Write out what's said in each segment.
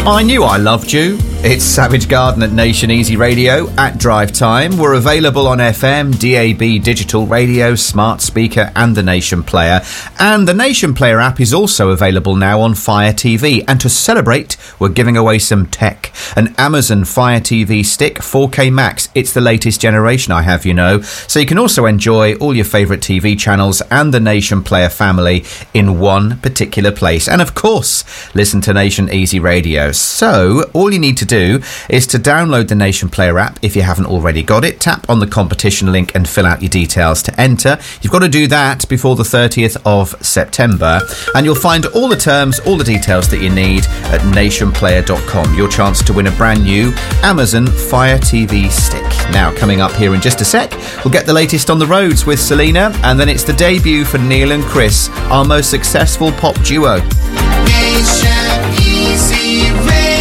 I knew I loved you. It's Savage Garden at Nation Easy Radio at drive time. We're available on FM, DAB, digital radio, smart speaker and the Nation Player. And the Nation Player app is also available now on Fire TV. And to celebrate, we're giving away some tech. An Amazon Fire TV Stick 4K Max. It's the latest generation, I have you know. So you can also enjoy all your favourite TV channels and the Nation Player family in one particular place. And of course, listen to Nation Easy Radio. So all you need to do is to download the Nation Player app if you haven't already got it. Tap on the competition link and fill out your details to enter. You've got to do that before the 30th of September, and you'll find all the terms, all the details that you need at nationplayer.com. Your chance to win a brand new Amazon Fire TV Stick. Now, coming up here in just a sec, we'll get the latest on the roads with Selena, and then it's the debut for Neil and Chris, our most successful pop duo. Nation Easy Radio.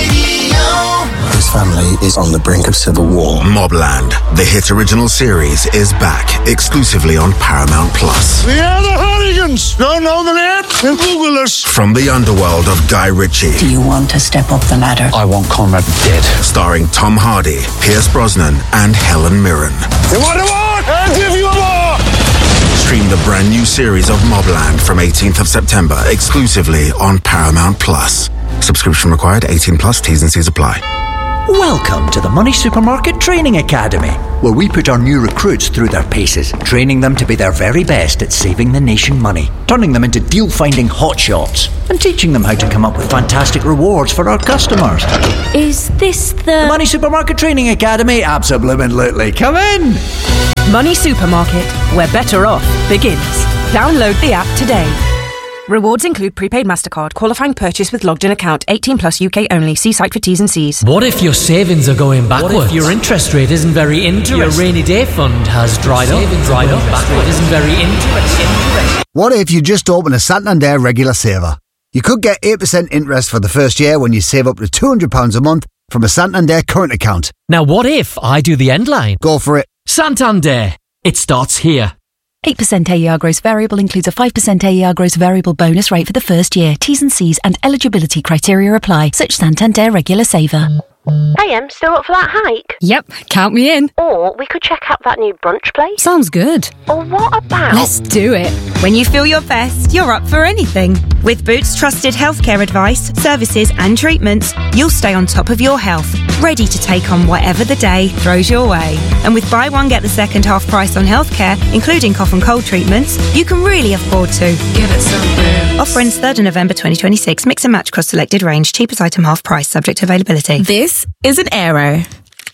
This family is on the brink of civil war. Mobland, the hit original series, is back exclusively on Paramount Plus. We are the Hooligans. Don't know the name? Then Google us. From the underworld of Guy Ritchie. Do you want to step up the ladder? I want Conrad dead. Starring Tom Hardy, Pierce Brosnan, and Helen Mirren. You want a war? I'll give you a war. Stream the brand new series of Mobland from 18th of September exclusively on Paramount Plus. Subscription required, 18 plus, T's and C's apply. Welcome to the Money Supermarket Training Academy, where we put our new recruits through their paces, training them to be their very best at saving the nation money, turning them into deal-finding hotshots, and teaching them how to come up with fantastic rewards for our customers. Is this The Money Supermarket Training Academy? Absolutely. Come in! Money Supermarket, where better off begins. Download the app today. Rewards include prepaid MasterCard, qualifying purchase with logged-in account, 18 plus UK only. See site for T's and C's. What if your savings are going backwards? What if your interest rate isn't very interesting? Your rainy day fund has dried up. Backward isn't very interesting. What if you just open a Santander regular saver? You could get 8% interest for the first year when you save up to £200 a month from a Santander current account. Now what if I do the end line? Go for it. Santander. It starts here. 8% AER gross variable includes a 5% AER gross variable bonus rate for the first year. T's and C's and eligibility criteria apply. Such Santander regular saver. AM, still up for that hike? Yep, count me in. Or we could check out that new brunch place. Sounds good. Or what about... Let's do it. When you feel your best, you're up for anything. With Boots trusted healthcare advice, services and treatments, you'll stay on top of your health, ready to take on whatever the day throws your way. And with buy one get the second half price on healthcare, including cough and cold treatments, you can really afford to. Give it some Boots. Offer ends 3rd of November 2026. Mix and match across selected range. Cheapest item half price, subject to availability. This is an Aero.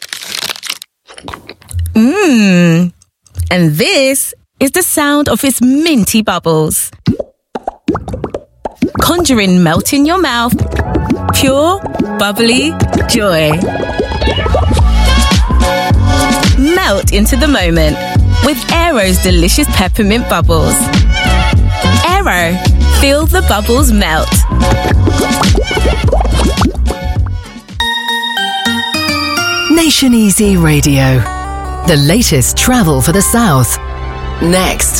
And this is the sound of its minty bubbles. Conjuring melt in your mouth. Pure, bubbly joy. Melt into the moment with Aero's delicious peppermint bubbles. Aero, feel the bubbles melt. Nation Easy Radio. The latest travel for the South. Next.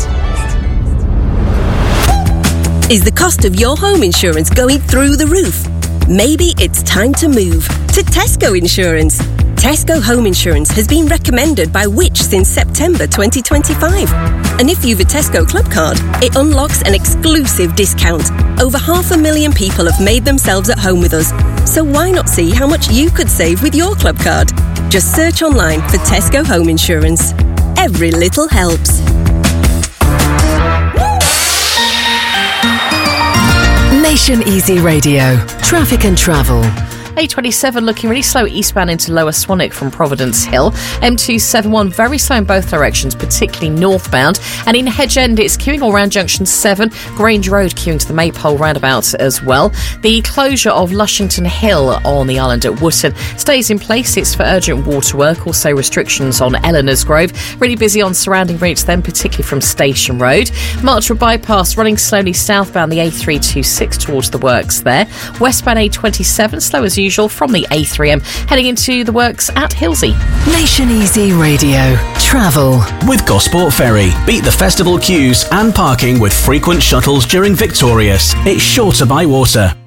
Is the cost of your home insurance going through the roof? Maybe it's time to move to Tesco Insurance. Tesco Home Insurance has been recommended by Which since September 2025. And if you've a Tesco Club card, it unlocks an exclusive discount. Over 500,000 people have made themselves at home with us. So why not see how much you could save with your club card? Just search online for Tesco Home Insurance. Every little helps. Nation Easy Radio. Traffic and travel. A27 looking really slow eastbound into Lower Swanwick from Providence Hill. M271 very slow in both directions, particularly northbound. And in Hedge End, it's queuing all around Junction 7. Grange Road queuing to the Maypole roundabout as well. The closure of Lushington Hill on the island at Wootton stays in place. It's for urgent water work. Also restrictions on Eleanor's Grove. Really busy on surrounding routes then, particularly from Station Road. Marchwood Bypass running slowly southbound the A326 towards the works there. Westbound A27 slow as usual from the A3M heading into the works at Hilsey. Nation Easy Radio. Travel. With Gosport Ferry. Beat the festival queues and parking with frequent shuttles during Victorious. It's sure to buy water.